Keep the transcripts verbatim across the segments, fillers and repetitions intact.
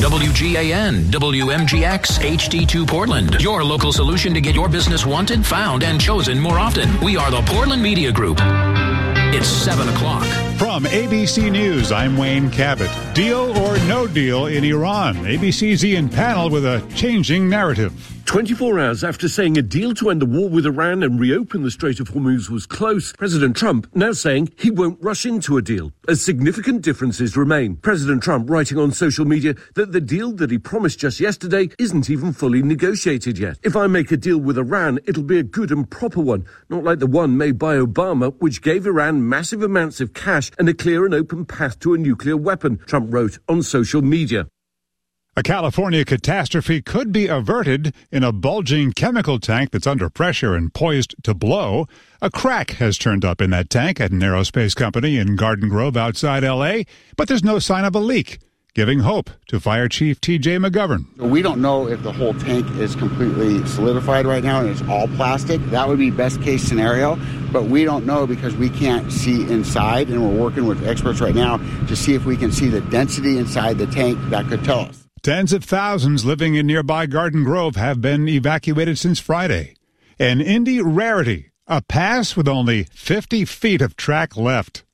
W G A N, W M G X, H D two Portland. Your local solution to get your business wanted, found, and chosen more often. We are the Portland Media Group. It's seven o'clock. From A B C News, I'm Wayne Cabot. Deal or no deal in Iran? A B C's Ian Pannell with a changing narrative. twenty-four hours after saying a deal to end the war with Iran and reopen the Strait of Hormuz was close, President Trump now saying he won't rush into a deal, as significant differences remain. President Trump writing on social media that the deal that he promised just yesterday isn't even fully negotiated yet. If I make a deal with Iran, it'll be a good and proper one, not like the one made by Obama, which gave Iran massive amounts of cash and a clear and open path to a nuclear weapon, Trump wrote on social media. A California catastrophe could be averted in a bulging chemical tank that's under pressure and poised to blow. A crack has turned up in that tank at an aerospace company in Garden Grove outside L A, but there's no sign of a leak, giving hope to Fire Chief T J McGovern. We don't know if the whole tank is completely solidified right now and it's all plastic. That would be best case scenario, but we don't know because we can't see inside, and we're working with experts right now to see if we can see the density inside the tank that could tell us. Tens of thousands living in nearby Garden Grove have been evacuated since Friday. An Indy rarity, a pass with only fifty feet of track left.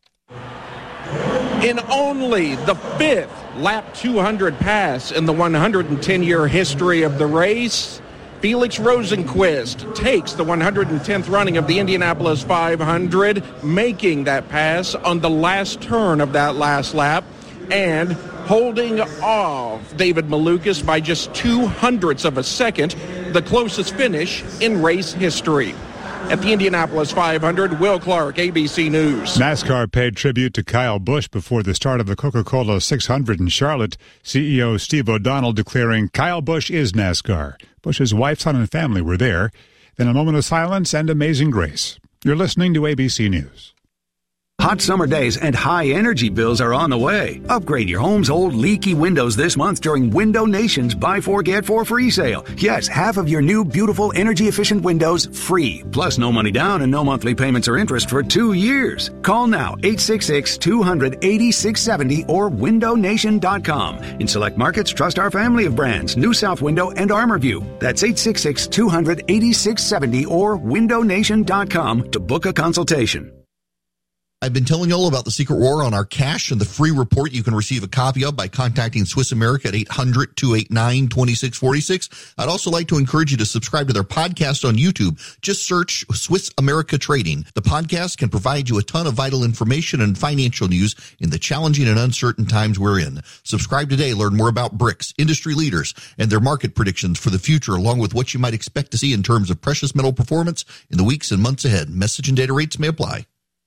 In only the fifth lap two hundred pass in the one hundred ten year history of the race, Felix Rosenqvist takes the one hundred tenth running of the Indianapolis five hundred, making that pass on the last turn of that last lap and holding off David Malukas by just two hundredths of a second, the closest finish in race history. At the Indianapolis five hundred, Will Clark, A B C News. NASCAR paid tribute to Kyle Busch before the start of the Coca-Cola six hundred in Charlotte. C E O Steve O'Donnell declaring Kyle Busch is NASCAR. Busch's wife, son, and family were there. Then a moment of silence and amazing grace. You're listening to A B C News. Hot summer days and high energy bills are on the way. Upgrade your home's old leaky windows this month during Window Nation's Buy Four Get Four free sale. Yes, half of your new beautiful energy efficient windows free. Plus no money down and no monthly payments or interest for two years. Call now eight six six, two hundred, eighty-six seventy or window nation dot com. In select markets, trust our family of brands, New South Window and ArmorView. That's eight six six, two hundred, eighty-six seventy or window nation dot com to book a consultation. I've been telling you all about the Secret War on our cash and the free report you can receive a copy of by contacting Swiss America at eight hundred, two eight nine, two six four six. I'd also like to encourage you to subscribe to their podcast on YouTube. Just search Swiss America Trading. The podcast can provide you a ton of vital information and financial news in the challenging and uncertain times we're in. Subscribe today. Learn more about B R I C S, industry leaders, and their market predictions for the future, along with what you might expect to see in terms of precious metal performance in the weeks and months ahead. Message and data rates may apply.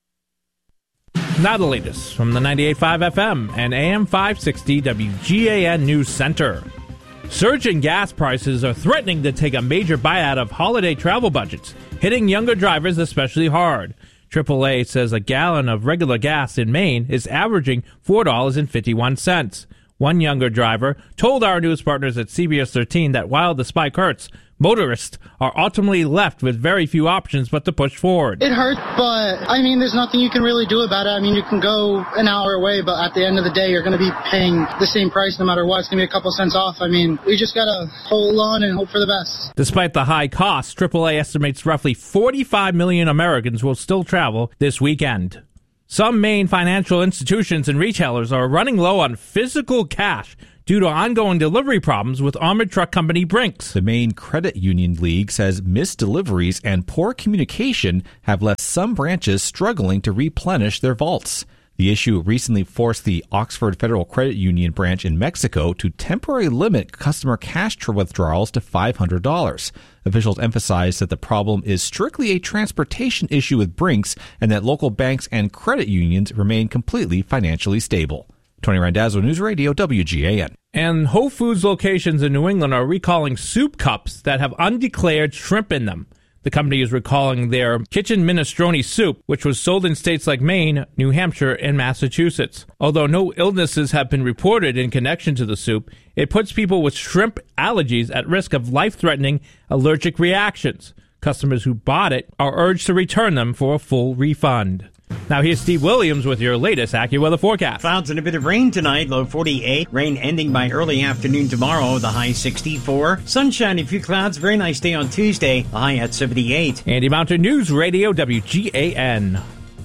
Now the latest from the ninety-eight point five F M and A M five sixty W G A N News Center. Surging gas prices are threatening to take a major bite out of holiday travel budgets, hitting younger drivers especially hard. triple A says a gallon of regular gas in Maine is averaging four dollars and fifty-one cents. One younger driver told our news partners at C B S thirteen that while the spike hurts, motorists are ultimately left with very few options but to push forward. It hurts, but, I mean, there's nothing you can really do about it. I mean, you can go an hour away, but at the end of the day, you're going to be paying the same price no matter what. It's going to be a couple cents off. I mean, we just got to hold on and hope for the best. Despite the high costs, triple A estimates roughly forty-five million Americans will still travel this weekend. Some Maine financial institutions and retailers are running low on physical cash due to ongoing delivery problems with armored truck company Brinks. The Maine Credit Union League says missed deliveries and poor communication have left some branches struggling to replenish their vaults. The issue recently forced the Oxford Federal Credit Union branch in Mexico to temporarily limit customer cash withdrawals to five hundred dollars. Officials emphasized that the problem is strictly a transportation issue with Brinks and that local banks and credit unions remain completely financially stable. Tony Randazzo, News Radio, W G A N. And Whole Foods locations in New England are recalling soup cups that have undeclared shrimp in them. The company is recalling their Kitchen Minestrone soup, which was sold in states like Maine, New Hampshire, and Massachusetts. Although no illnesses have been reported in connection to the soup, it puts people with shrimp allergies at risk of life-threatening allergic reactions. Customers who bought it are urged to return them for a full refund. Now here's Steve Williams with your latest AccuWeather forecast. Clouds and a bit of rain tonight, low forty-eight. Rain ending by early afternoon tomorrow, the high sixty-four. Sunshine, a few clouds, very nice day on Tuesday, the high at seventy-eight. Andy Mountain News Radio, W G A N.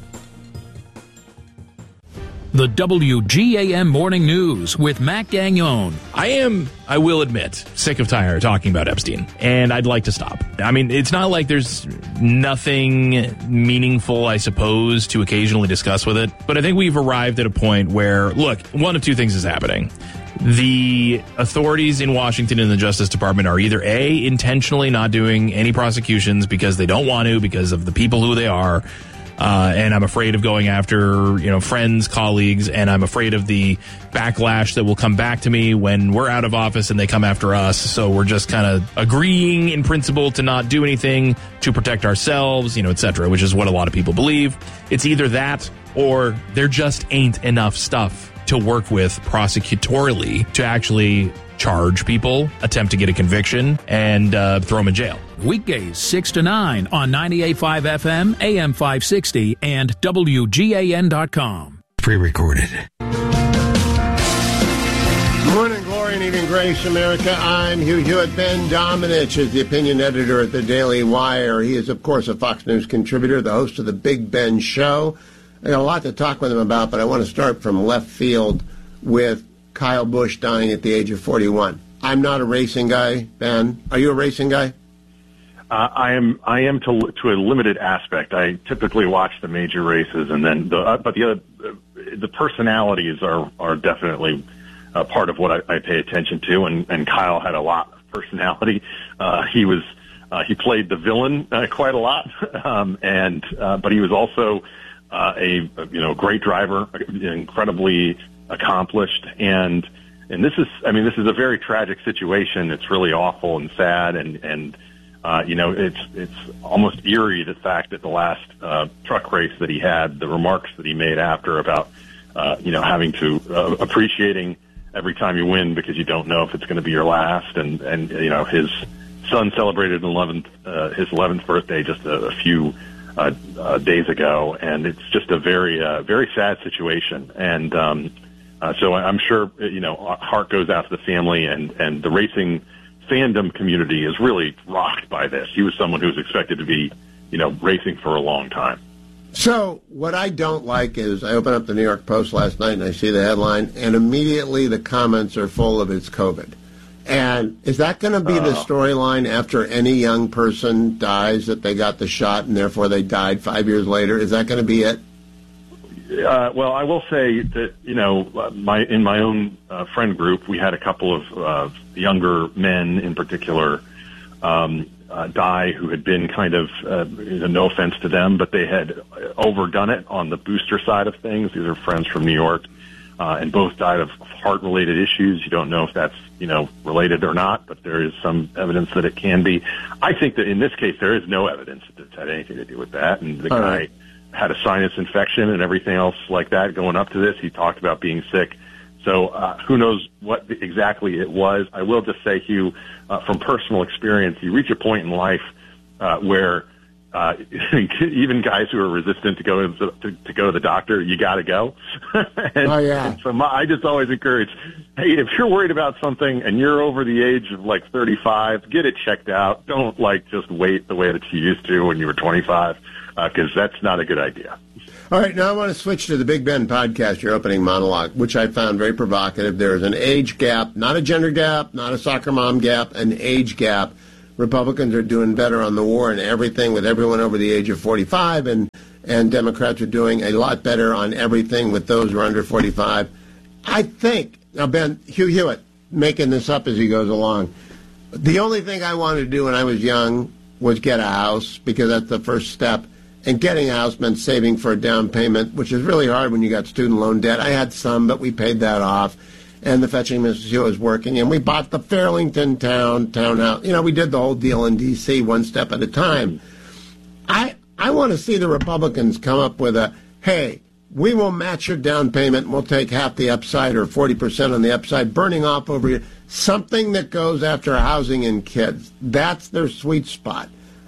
The W G A M Morning News with Mac Gagnon. I am, I will admit, sick of tired talking about Epstein, and I'd like to stop. I mean, it's not like there's nothing meaningful, I suppose, to occasionally discuss with it, but I think we've arrived at a point where, look, one of two things is happening. The authorities in Washington and the Justice Department are either A, intentionally not doing any prosecutions because they don't want to, because of the people who they are, Uh, and I'm afraid of going after, you know, friends, colleagues, and I'm afraid of the backlash that will come back to me when we're out of office and they come after us. So we're just kind of agreeing in principle to not do anything to protect ourselves, you know, et cetera, which is what a lot of people believe. It's either that or there just ain't enough stuff to work with prosecutorially to actually charge people, attempt to get a conviction, and uh, throw them in jail. Weekdays six to nine on ninety-eight point five F M, A M five sixty, and W G A N dot com. Pre-recorded. Morning, glory, and even grace, America. I'm Hugh Hewitt. Ben Domenech is the opinion editor at the Daily Wire. He is, of course, a Fox News contributor, the host of the Big Ben Show. I got a lot to talk with him about, but I want to start from left field with Kyle Busch dying at the age of forty-one. I'm not a racing guy, Ben. Are you a racing guy? Uh, I am. I am to to a limited aspect. I typically watch the major races, and then the uh, but the other the personalities are are definitely uh, part of what I, I pay attention to. And, and Kyle had a lot of personality. Uh, he was uh, he played the villain uh, quite a lot, um, and uh, but he was also uh, a you know great driver, incredibly accomplished, and and this is I mean this is a very tragic situation. It's really awful and sad, and and. Uh, you know, it's it's almost eerie, the fact that the last uh, truck race that he had, the remarks that he made after about, uh, you know, having to, uh, appreciating every time you win because you don't know if it's going to be your last. And, and, you know, his son celebrated eleventh, uh, his eleventh birthday just a, a few uh, uh, days ago. And it's just a very, uh, very sad situation. And um, uh, so I'm sure, you know, our heart goes out to the family, and, and the racing fandom community is really rocked by this. He was someone who was expected to be, you know, racing for a long time. So what I don't like is I open up the New York Post last night and I see the headline, and immediately the comments are full of it's COVID. And is that going to be uh, the storyline after any young person dies, that they got the shot and therefore they died five years later? Is that going to be it? Uh, well, I will say that, you know, my in my own uh, friend group, we had a couple of uh, younger men in particular um, uh, die who had been kind of, uh, no offense to them, but they had overdone it on the booster side of things. These are friends from New York, uh, and both died of heart-related issues. You don't know if that's, you know, related or not, but there is some evidence that it can be. I think that in this case, there is no evidence that it's had anything to do with that, and the All guy... Right. had a sinus infection and everything else like that going up to this. He talked about being sick. So uh, who knows what exactly it was. I will just say, Hugh, uh, from personal experience, you reach a point in life uh, where uh, even guys who are resistant to go to, to, to go to the doctor, you got to go. and, oh, yeah. And so my, I just always encourage, hey, if you're worried about something and you're over the age of like thirty-five, get it checked out. Don't like just wait the way that you used to when you were twenty-five. Because uh, that's not a good idea. All right, now I want to switch to the Big Ben podcast, your opening monologue, which I found very provocative. There is an age gap, not a gender gap, not a soccer mom gap, an age gap. Republicans are doing better on the war and everything with everyone over the age of forty-five, and, and Democrats are doing a lot better on everything with those who are under forty-five. I think, now Ben, Hugh Hewitt, making this up as he goes along, the only thing I wanted to do when I was young was get a house, because that's the first step. And getting a house meant saving for a down payment, which is really hard when you got student loan debt. I had some, but we paid that off. And the Fetching Missus Hugh was working. And we bought the Fairlington town townhouse. You know, we did the whole deal in D C one step at a time. I I want to see the Republicans come up with a, hey, we will match your down payment and we'll take half the upside or forty percent on the upside, burning off over you. Something that goes after housing and kids. That's their sweet spot.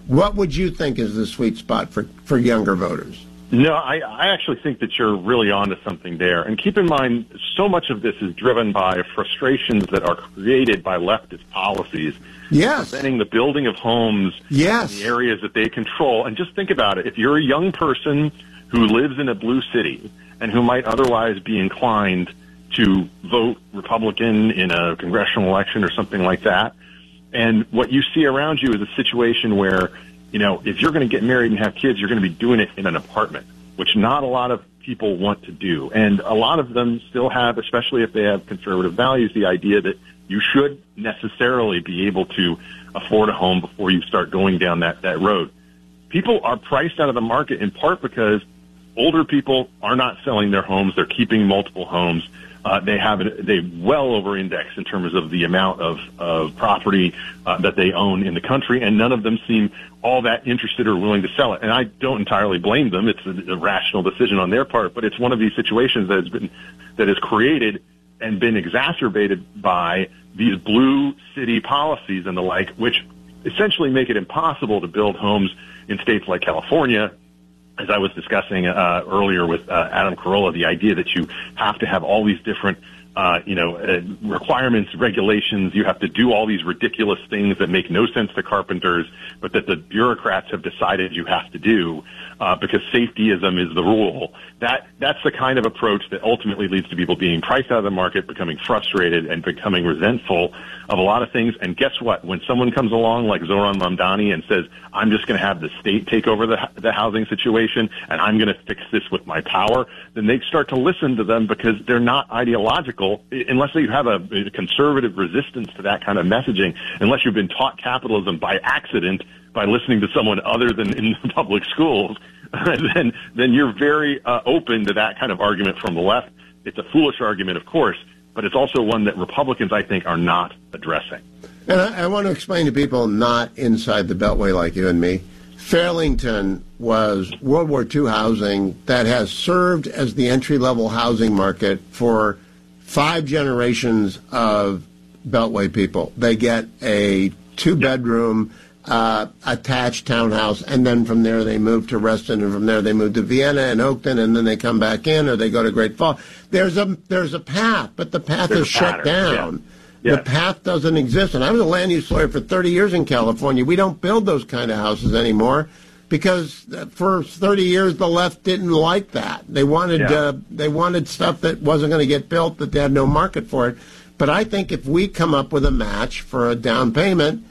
What would you think is the sweet spot for, for younger voters? No, I, I actually think that you're really onto something there. And keep in mind, so much of this is driven by frustrations that are created by leftist policies. Yes. Preventing the building of homes yes. in the areas that they control. And just think about it. If you're a young person who lives in a blue city and who might otherwise be inclined to vote Republican in a congressional election or something like that, and what you see around you is a situation where, you know, if you're going to get married and have kids, you're going to be doing it in an apartment, which not a lot of people want to do. And a lot of them still have, especially if they have conservative values, the idea that you should necessarily be able to afford a home before you start going down that, that road. People are priced out of the market in part because older people are not selling their homes. They're keeping multiple homes. Uh, they have they well over index in terms of the amount of, of property uh, that they own in the country, and none of them seem all that interested or willing to sell it. And I don't entirely blame them. It's a, a rational decision on their part, but it's one of these situations that has been that is created and been exacerbated by these blue city policies and the like, which essentially make it impossible to build homes in states like California. As I was discussing uh, earlier with uh, Adam Carolla, the idea that you have to have all these different, uh, you know, uh, requirements, regulations. You have to do all these ridiculous things that make no sense to carpenters, but that the bureaucrats have decided you have to do uh, because safetyism is the rule. That that's the kind of approach that ultimately leads to people being priced out of the market, becoming frustrated, and becoming resentful of a lot of things. And guess what? When someone comes along like Zohran Mamdani and says, I'm just going to have the state take over the, the housing situation and I'm going to fix this with my power, then they start to listen to them because they're not ideological, unless you have a, a conservative resistance to that kind of messaging, unless you've been taught capitalism by accident by listening to someone other than in the public schools, then, then you're very uh, open to that kind of argument from the left. It's a foolish argument, of course, but it's also one that Republicans, I think, are not addressing. And I, I want to explain to people not inside the Beltway like you and me. Fairlington was World War Two housing that has served as the entry-level housing market for five generations of Beltway people. They get a two-bedroom uh, attached townhouse, and then from there they move to Reston, and from there they move to Vienna and Oakton, and then they come back in, or they go to Great Falls. There's a there's a path, but the path There's is shut down. Yeah. Yeah. The path doesn't exist. And I was a land use lawyer for thirty years in California. We don't build those kind of houses anymore because for thirty years the left didn't like that. They wanted Yeah. uh, they wanted stuff that wasn't going to get built, that they had no market for it. But I think if we come up with a match for a down payment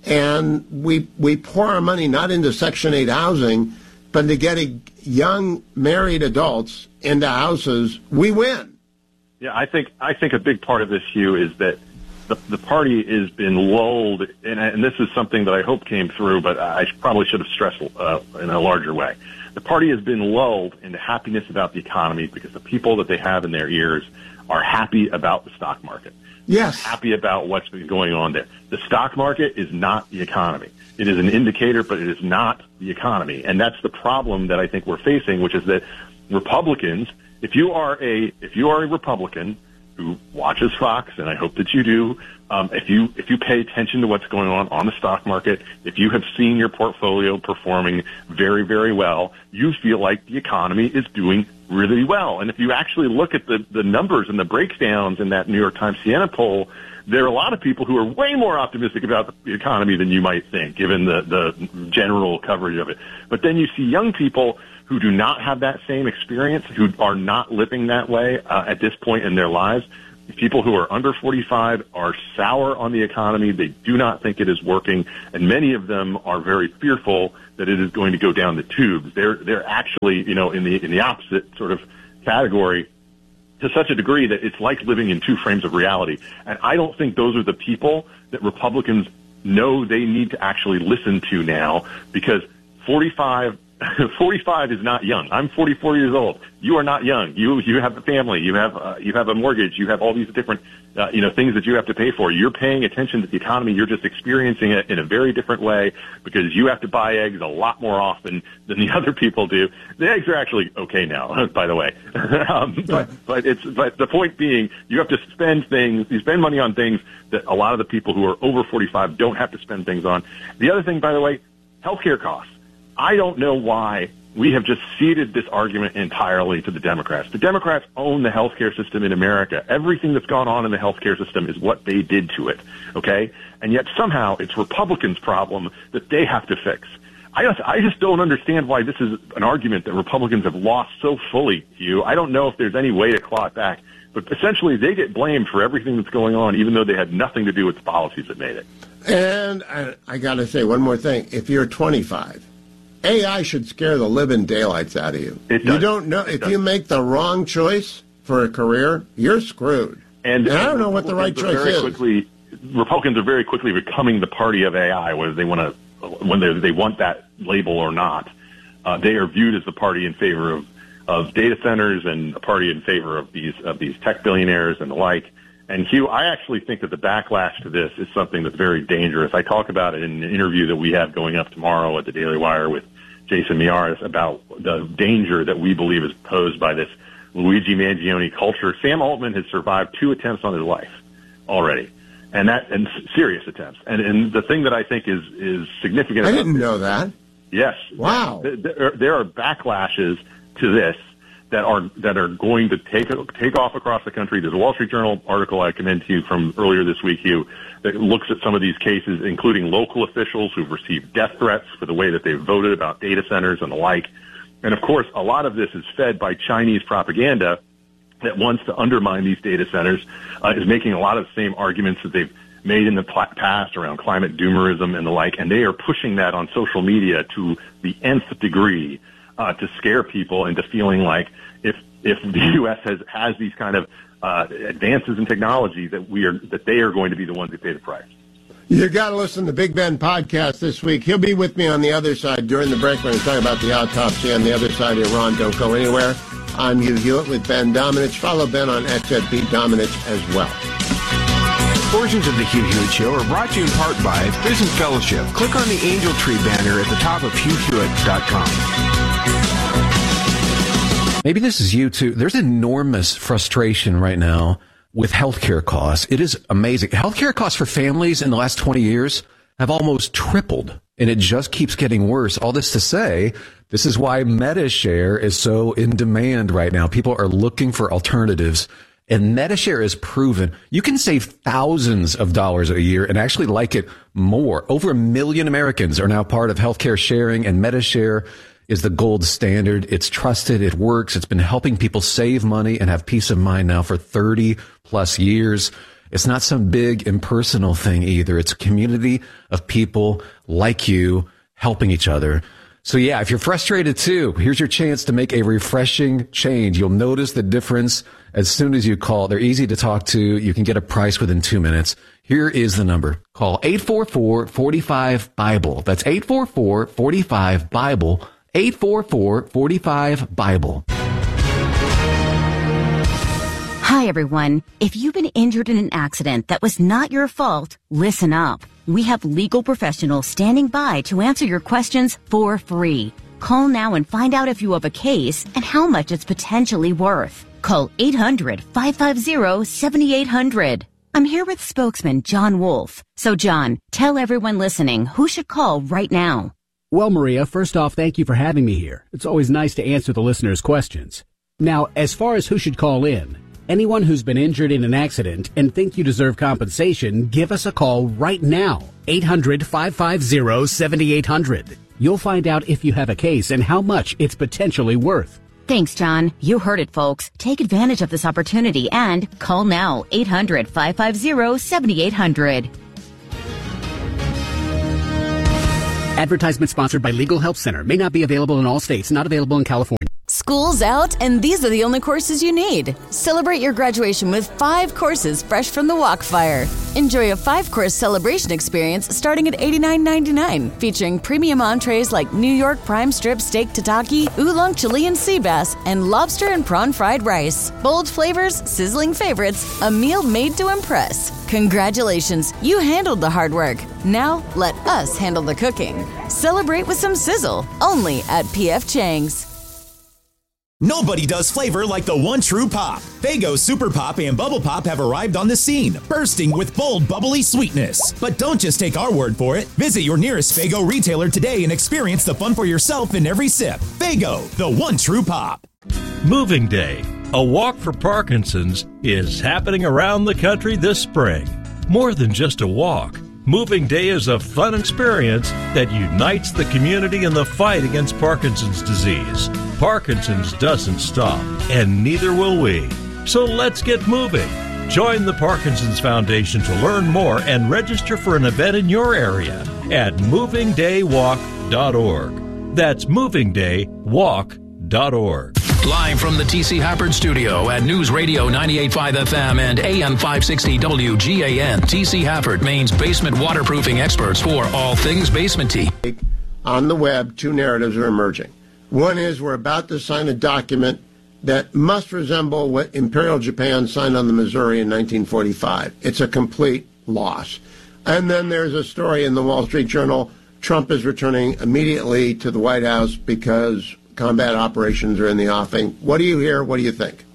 and we we pour our money not into Section eight housing, but to getting young married adults into houses, we win. Yeah, I think I think a big part of this, Hugh, is that the, the party has been lulled, and, and this is something that I hope came through, but I probably should have stressed uh, in a larger way. The party has been lulled into happiness about the economy because the people that they have in their ears are happy about the stock market. Yes. Happy about what's been going on there. The stock market is not the economy. It is an indicator, but it is not the economy. And that's the problem that I think we're facing, which is that Republicans, if you are a if you are a Republican who watches Fox, and I hope that you do, um, if you if you pay attention to what's going on on the stock market, if you have seen your portfolio performing very, very well, you feel like the economy is doing really well. And if you actually look at the, the numbers and the breakdowns in that New York Times Siena poll, there are a lot of people who are way more optimistic about the economy than you might think, given the, the general coverage of it. But then you see young people who do not have that same experience, who are not living that way uh, at this point in their lives. People who are under forty-five are sour on the economy. They do not think it is working, and many of them are very fearful that it is going to go down the tubes. They're they're actually, you know, in the in the opposite sort of category to such a degree that it's like living in two frames of reality. And I don't think those are the people that Republicans know they need to actually listen to now, because forty-five forty-five is not young. I'm forty-four years old. You are not young. You you have a family. You have uh, you have a mortgage. You have all these different uh, you know things that you have to pay for. You're paying attention to the economy. You're just experiencing it in a very different way because you have to buy eggs a lot more often than the other people do. The eggs are actually okay now, by the way. um, but but it's but the point being, you have to spend things. You spend money on things that a lot of the people who are over forty-five don't have to spend things on. The other thing, by the way, healthcare costs. I don't know why we have just ceded this argument entirely to the Democrats. The Democrats own the healthcare system in America. Everything that's gone on in the healthcare system is what they did to it, okay? And yet somehow it's Republicans' problem that they have to fix. I just, I just don't understand why this is an argument that Republicans have lost so fully, Hugh. I don't know if there's any way to claw it back. But essentially, they get blamed for everything that's going on, even though they had nothing to do with the policies that made it. And I, I got to say one more thing. If you're twenty-five, A I should scare the living daylights out of you. It does. You don't know. It if does. you make the wrong choice for a career, you're screwed. And, and I don't know what the right choice very is. Quickly, Republicans are very quickly becoming the party of A I, whether they want to, when they, they want that label or not. Uh, they are viewed as the party in favor of of data centers and a party in favor of these of these tech billionaires and the like. And Hugh, I actually think that the backlash to this is something that's very dangerous. I talk about it in an interview that we have going up tomorrow at the Daily Wire with Jason Miyares about the danger that we believe is posed by this Luigi Mangione culture. Sam Altman has survived two attempts on his life already, and that and serious attempts. And and the thing that I think is is significant. I didn't know that. Yes. Wow. There, there are backlashes to this that are that are going to take take off across the country. There's a Wall Street Journal article I commend to you from earlier this week, Hugh, that looks at some of these cases, including local officials who've received death threats for the way that they've voted about data centers and the like. And, of course, a lot of this is fed by Chinese propaganda that wants to undermine these data centers, uh, is making a lot of the same arguments that they've made in the past around climate doomerism and the like, and they are pushing that on social media to the nth degree. Uh, to scare people into feeling like if if the U S has has these kind of uh, advances in technology that we are that they are going to be the ones who pay the price. You got to listen to the Big Ben podcast this week. He'll be with me on the other side during the break when we talk about the autopsy on the other side of Iran. Don't go anywhere. I'm Hugh Hewitt with Ben Domenech. Follow Ben on X at Pete Domenech as well. Portions of the Hugh Hewitt Show are brought to you in part by Prison Fellowship. Click on the Angel Tree banner at the top of hugh hewitt dot com. Maybe this is you too. There's enormous frustration right now with healthcare costs. It is amazing. Healthcare costs for families in the last twenty years have almost tripled, and it just keeps getting worse. All this to say, this is why MediShare is so in demand right now. People are looking for alternatives, and MediShare is proven you can save thousands of dollars a year and actually like it more. Over a million Americans are now part of healthcare sharing, and MediShare is the gold standard. It's trusted. It works. It's been helping people save money and have peace of mind now for thirty plus years. It's not some big impersonal thing either. It's a community of people like you helping each other. So yeah, if you're frustrated too, here's your chance to make a refreshing change. You'll notice the difference as soon as you call. They're easy to talk to. You can get a price within two minutes. Here is the number. Call eight four four, four five, BIBLE. That's eight four four, four five, BIBLE. eight four four, four five, BIBLE. Hi, everyone. If you've been injured in an accident that was not your fault, listen up. We have legal professionals standing by to answer your questions for free. Call now and find out if you have a case and how much it's potentially worth. Call eight hundred, five five zero, seven eight hundred. I'm here with spokesman John Wolf. So, John, tell everyone listening who should call right now. Well, Maria, first off, thank you for having me here. It's always nice to answer the listeners' questions. Now, as far as who should call in, anyone who's been injured in an accident and think you deserve compensation, give us a call right now. eight hundred, five five zero, seven eight hundred. You'll find out if you have a case and how much it's potentially worth. Thanks, John. You heard it, folks. Take advantage of this opportunity and call now. eight hundred, five five zero, seven eight hundred. Advertisement sponsored by Legal Help Center. May not be available in all states. Not available in California. School's out, and these are the only courses you need. Celebrate your graduation with five courses fresh from the Walkfire. Enjoy a five-course celebration experience starting at eighty-nine ninety-nine, featuring premium entrees like New York prime strip steak tataki, oolong Chilean sea bass, and lobster and prawn fried rice. Bold flavors, sizzling favorites, a meal made to impress. Congratulations, you handled the hard work. Now let us handle the cooking. Celebrate with some sizzle, only at P F Chang's. Nobody does flavor like the one true pop. Faygo Super Pop and Bubble Pop have arrived on the scene, bursting with bold, bubbly sweetness. But don't just take our word for it. Visit your nearest Faygo retailer today and experience the fun for yourself in every sip. Faygo, the one true pop. Moving Day, a walk for Parkinson's, is happening around the country this spring. More than just a walk, Moving Day is a fun experience that unites the community in the fight against Parkinson's disease. Parkinson's doesn't stop, and neither will we. So let's get moving. Join the Parkinson's Foundation to learn more and register for an event in your area at moving day walk dot org. That's moving day walk dot org. Live from the T C Hafford Studio at News Radio ninety-eight point five F M and A M five sixty W G A N, T C Hafford, Maine's basement waterproofing experts for all things basement-y. On the web, two narratives are emerging. One is we're about to sign a document that must resemble what Imperial Japan signed on the Missouri in nineteen forty-five. It's a complete loss. And then there's a story in the Wall Street Journal. Trump is returning immediately to the White House because combat operations are in the offing. What do you hear? What do you think?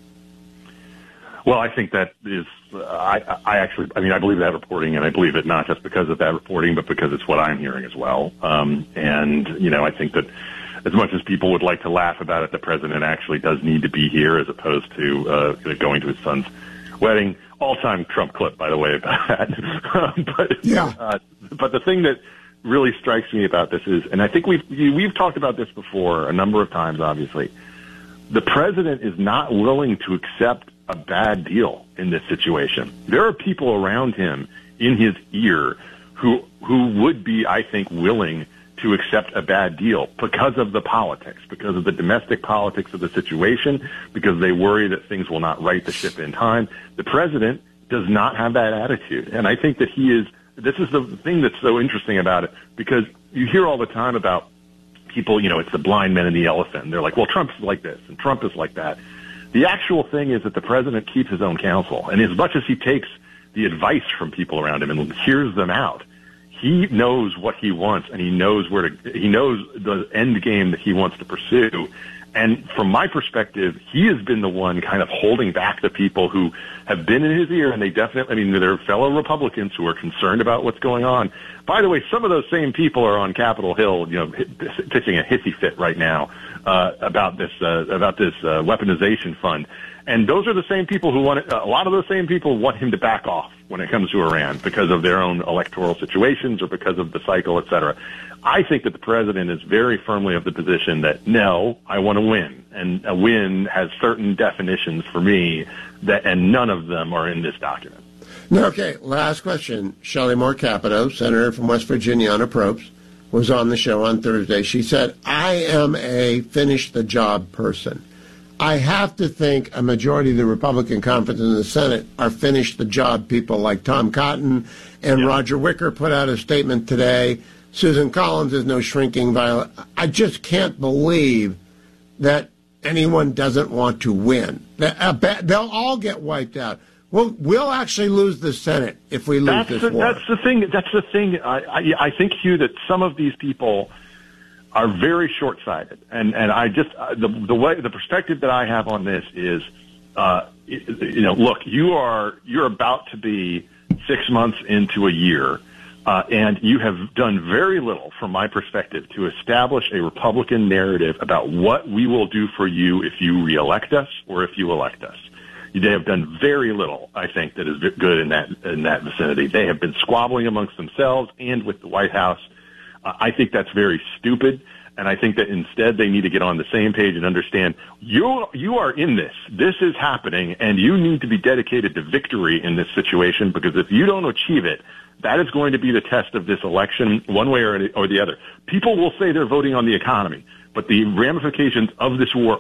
Well, I think that is, uh, I, I actually, I mean, I believe that reporting, and I believe it not just because of that reporting, but because it's what I'm hearing as well. Um, and, you know, I think that as much as people would like to laugh about it, the president actually does need to be here as opposed to uh, going to his son's wedding. All-time Trump clip, by the way, about that. but, yeah. uh, but the thing that really strikes me about this is, and I think we've we've talked about this before a number of times, obviously, the president is not willing to accept a bad deal in this situation. There are people around him in his ear who who would be, I think, willing to accept a bad deal because of the politics, because of the domestic politics of the situation, because they worry that things will not right the ship in time. The president does not have that attitude, and I think that he is. This is the thing that's so interesting about it, because you hear all the time about people, you know, it's the blind man and the elephant. And they're like, well, Trump's like this and Trump is like that. The actual thing is that the president keeps his own counsel. And as much as he takes the advice from people around him and hears them out, he knows what he wants, and he knows where to, he knows the end game that he wants to pursue. And from my perspective, he has been the one kind of holding back the people who have been in his ear, and they definitely, I mean, they're fellow Republicans who are concerned about what's going on. By the way, some of those same people are on Capitol Hill, you know, pitching a hissy fit right now uh, about this uh, about this uh, weaponization fund. And those are the same people who want it, a lot of those same people want him to back off when it comes to Iran because of their own electoral situations or because of the cycle, et cetera. I think that the president is very firmly of the position that, no, I want to win. And a win has certain definitions for me, that, and none of them are in this document. Okay, last question. Shelley Moore Capito, senator from West Virginia on approach, was on the show on Thursday. She said, I am a finish-the-job person. I have to think a majority of the Republican conference in the Senate are finish-the-job people like Tom Cotton, and yeah. Roger Wicker put out a statement today. Susan Collins is no shrinking violet. I just can't believe that anyone doesn't want to win. They'll all get wiped out. We'll, we'll actually lose the Senate if we lose that's this the, war. That's the thing. That's the thing. I, I, I think, Hugh, that some of these people are very short-sighted, and and I just uh, the the way the perspective that I have on this is, uh, you know, look, you are you're about to be six months into a year, uh, and you have done very little, from my perspective, to establish a Republican narrative about what we will do for you if you reelect us or if you elect us. They have done very little, I think, that is good in that in that vicinity. They have been squabbling amongst themselves and with the White House. Uh, I think that's very stupid, and I think that instead they need to get on the same page and understand you you are in this. This is happening, and you need to be dedicated to victory in this situation, because if you don't achieve it, that is going to be the test of this election, one way or, or the other. People will say they're voting on the economy, but the ramifications of this war